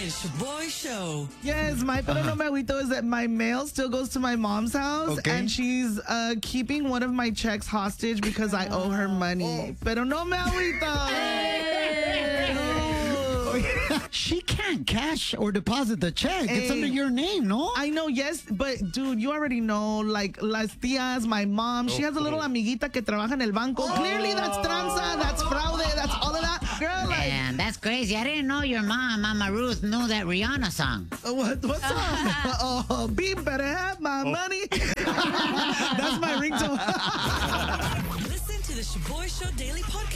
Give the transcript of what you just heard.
Shaboy Show. Yes, my pero no me agüito is that my mail still goes to my mom's house, and she's keeping one of my checks hostage because I owe her money. Pero no me agüito. She can't cash or deposit the check. It's under your name, no? I know, yes, but dude, you already know, like las tías, my mom, she has a little amiguita que trabaja en el banco. Clearly that's tranza, that's fraude, that's all of that. Girl, like... Man, that's crazy. I didn't know your mom, Mama Ruth, knew that Rihanna song. What song? Oh, B better have my money. That's my ringtone. Listen to the Shaboy Show Daily Podcast.